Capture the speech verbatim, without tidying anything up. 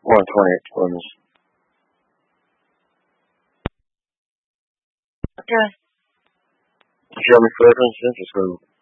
one twenty at Plymouth. Okay. Show me preferences. Let's go.